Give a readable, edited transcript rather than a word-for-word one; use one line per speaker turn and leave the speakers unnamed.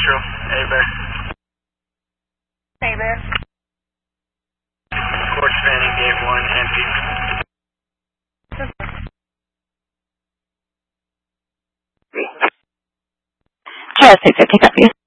Central, A-Bay.
A-Bay.
Port spanning gate 1, empty.
Charles 650, copy.